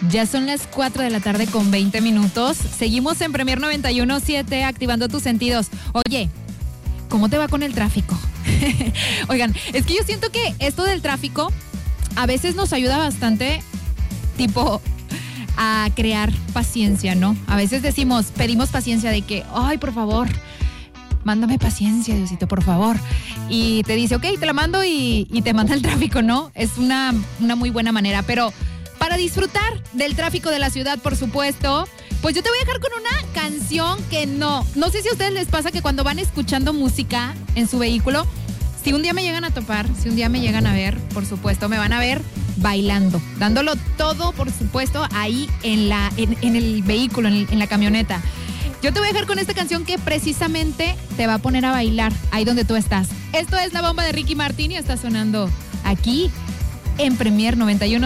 Ya son las 4 de la tarde con 20 minutos. Seguimos en Premier 91.7, activando tus sentidos. Oye, ¿cómo te va con el tráfico? Oigan, es que yo siento que esto del tráfico a veces nos ayuda bastante, tipo, a crear paciencia, ¿no? A veces pedimos paciencia de que, ay, por favor, mándame paciencia, Diosito, por favor. Y te dice, ok, te la mando y te manda el tráfico, ¿no? Es una muy buena manera, pero para disfrutar del tráfico de la ciudad, por supuesto, pues yo te voy a dejar con una canción que no sé si a ustedes les pasa que cuando van escuchando música en su vehículo, si un día me llegan a topar, si un día me llegan a ver, por supuesto, me van a ver bailando, dándolo todo, por supuesto, ahí en el vehículo, en la camioneta. Yo te voy a dejar con esta canción que precisamente te va a poner a bailar ahí donde tú estás. Esto es La Bomba de Ricky Martin y está sonando aquí en Premier 91.